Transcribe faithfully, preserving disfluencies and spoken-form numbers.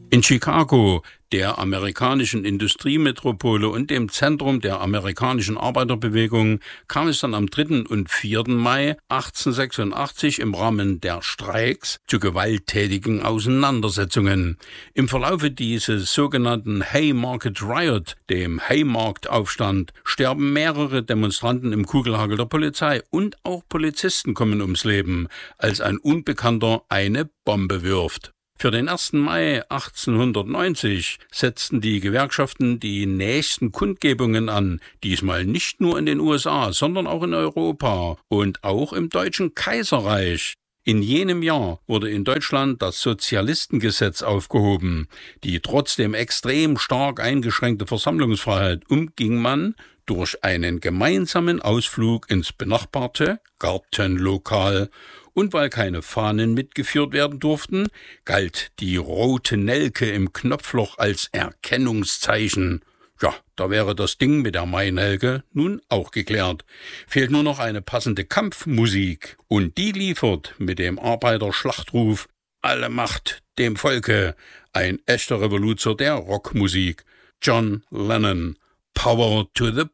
In Chicago, der amerikanischen Industriemetropole und dem Zentrum der amerikanischen Arbeiterbewegung, kam es dann am dritten und vierten Mai achtzehnhundertsechsundachtzig im Rahmen der Streiks zu gewalttätigen Auseinandersetzungen. Im Verlaufe dieses sogenannten Haymarket Riot, dem Haymarktaufstand, sterben mehrere Demonstranten im Kugelhagel der Polizei und auch Polizisten kommen ums Leben, als ein Unbekannter eine Bombe wirft. Für den ersten Mai achtzehnhundertneunzig setzten die Gewerkschaften die nächsten Kundgebungen an, diesmal nicht nur in den U S A, sondern auch in Europa und auch im Deutschen Kaiserreich. In jenem Jahr wurde in Deutschland das Sozialistengesetz aufgehoben. Die trotzdem extrem stark eingeschränkte Versammlungsfreiheit umging man durch einen gemeinsamen Ausflug ins benachbarte Gartenlokal. Und weil keine Fahnen mitgeführt werden durften, galt die rote Nelke im Knopfloch als Erkennungszeichen. Ja, da wäre das Ding mit der Mainelke nun auch geklärt. Fehlt nur noch eine passende Kampfmusik. Und die liefert mit dem Arbeiterschlachtruf Alle Macht dem Volke, ein echter Revoluzer der Rockmusik. John Lennon, Power to the